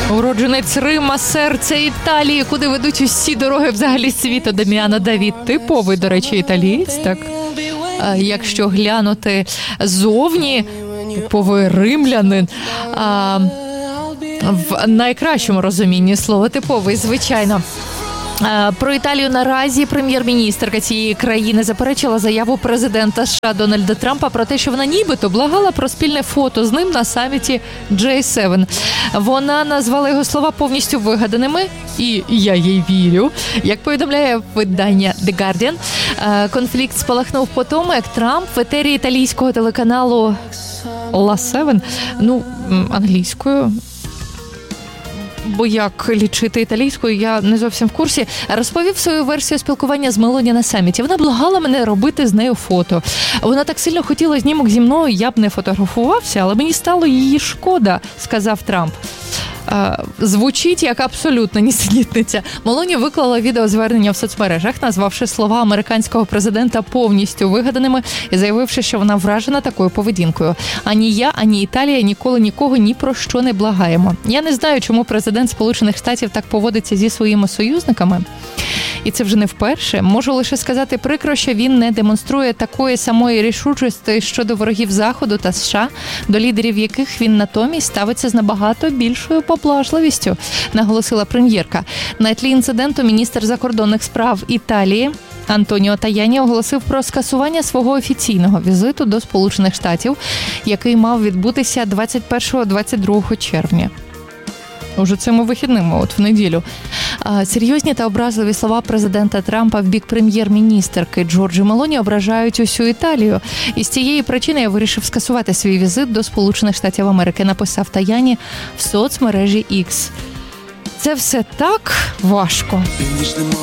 Уродженець Рима, серця Італії, куди ведуть усі дороги взагалі світу. Даміано Давід, типовий, до речі, італієць, так? Якщо глянути зовні, типовий римлянин, в найкращому розумінні слова типовий, звичайно. Про Італію наразі прем'єр-міністерка цієї країни заперечила заяву президента США Дональда Трампа про те, що вона нібито благала про спільне фото з ним на саміті G7. Вона назвала його слова повністю вигаданими, і я їй вірю. Як повідомляє видання The Guardian, конфлікт спалахнув по тому, як Трамп в етері італійського телеканалу La 7, англійською, бо як лічити італійською, я не зовсім в курсі, розповів свою версію спілкування з Мелоні на саміті. Вона благала мене робити з нею фото. Вона так сильно хотіла знімок зі мною, я б не фотографувався, але мені стало її шкода, сказав Трамп. Звучить як абсолютна нісенітниця. Мелоні виклала відеозвернення в соцмережах, назвавши слова американського президента повністю вигаданими і заявивши, що вона вражена такою поведінкою. Ані я, ані Італія ніколи нікого ні про що не благаємо. Я не знаю, чому президент Сполучених Штатів так поводиться зі своїми союзниками. І це вже не вперше. Можу лише сказати прикро, що він не демонструє такої самої рішучості щодо ворогів Заходу та США, до лідерів яких він натомість ставиться з набагато більшою поблажливістю, наголосила прем'єрка. На тлі інциденту міністр закордонних справ Італії Антоніо Таяні оголосив про скасування свого офіційного візиту до Сполучених Штатів, який мав відбутися 21-22 червня. Уже цими вихідними, в неділю. Серйозні та образливі слова президента Трампа в бік прем'єр-міністерки Джорджі Мелоні ображають усю Італію. І з цієї причини я вирішив скасувати свій візит до Сполучених Штатів Америки, написав Таяні в соцмережі X. Це все так важко.